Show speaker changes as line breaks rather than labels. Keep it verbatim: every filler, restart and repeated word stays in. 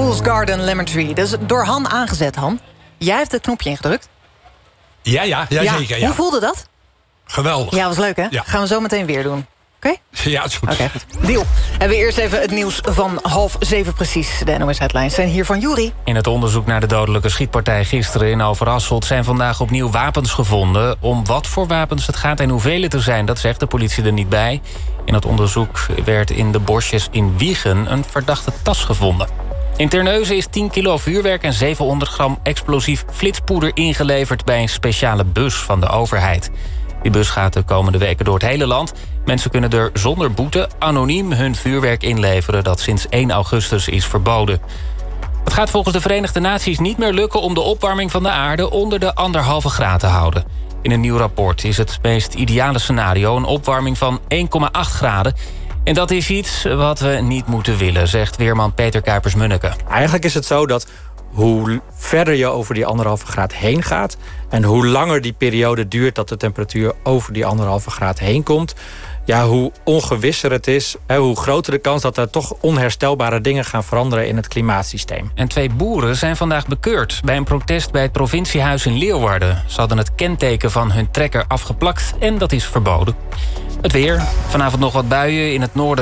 Fool's Garden, Lemon Tree. Dat is door Han aangezet, Han. Jij hebt het knopje ingedrukt.
Ja, ja, ja,
ja.
zeker. Ja.
Hoe voelde dat?
Geweldig.
Ja, was leuk, hè?
Ja.
Gaan we zo meteen weer doen. Oké? Okay?
Ja, het is goed.
Oké, okay, goed. Deal. Hebben we eerst even het nieuws van half zeven precies. De N O S-headlines zijn hier van Juri.
In het onderzoek naar de dodelijke schietpartij gisteren in Overasselt zijn vandaag opnieuw wapens gevonden. Om wat voor wapens het gaat en hoeveel het er zijn, dat zegt de politie er niet bij. In het onderzoek werd in de bosjes in Wijchen een verdachte tas gevonden. In Terneuzen is tien kilo vuurwerk en zevenhonderd gram explosief flitspoeder ingeleverd bij een speciale bus van de overheid. Die bus gaat de komende weken door het hele land. Mensen kunnen er zonder boete anoniem hun vuurwerk inleveren dat sinds één augustus is verboden. Het gaat volgens de Verenigde Naties niet meer lukken om de opwarming van de aarde onder de anderhalve graad te houden. In een nieuw rapport is het meest ideale scenario een opwarming van één komma acht graden. En dat is iets wat we niet moeten willen, zegt weerman Peter Kuipers-Munneke.
Eigenlijk is het zo dat hoe verder je over die anderhalve graad heen gaat en hoe langer die periode duurt dat de temperatuur over die anderhalve graad heen komt, ja, hoe ongewisser het is, hè, hoe groter de kans dat er toch onherstelbare dingen gaan veranderen in het klimaatsysteem.
En twee boeren zijn vandaag bekeurd bij een protest bij het provinciehuis in Leeuwarden. Ze hadden het kenteken van hun trekker afgeplakt en dat is verboden. Het weer. Vanavond nog wat buien in het noorden.